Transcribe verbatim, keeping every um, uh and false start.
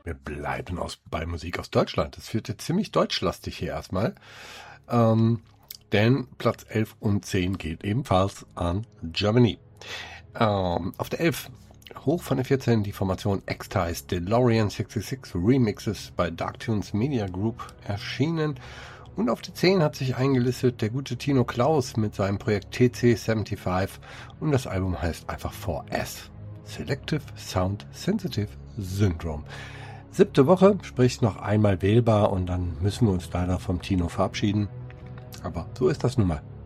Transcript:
Wir bleiben aus, bei Musik aus Deutschland. Das wird jetzt ziemlich deutschlastig hier erstmal. Ähm, denn Platz elf und zehn geht ebenfalls an Germany. Ähm, auf der elf, hoch von der vierzehn, die Formation X-Ties DeLorean sechsundsechzig Remixes bei Darktunes Media Group erschienen. Und auf der zehn hat sich eingelistet der gute Tino Klaus mit seinem Projekt T C fünfundsiebzig und das Album heißt einfach four S. Selective Sound Sensitive Syndrome. Siebte Woche, sprich noch einmal wählbar und dann müssen wir uns leider vom Tino verabschieden. Aber so ist das nun mal.